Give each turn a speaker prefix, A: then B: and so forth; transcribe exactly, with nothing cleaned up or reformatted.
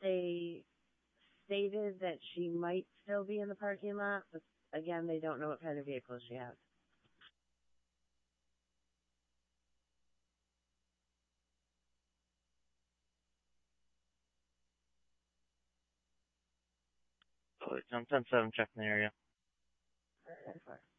A: they stated that she might still be in the parking lot, but again, they don't know what kind of vehicle she has.
B: Oh, it's on ten seven, checking the area.
A: Alright, fine.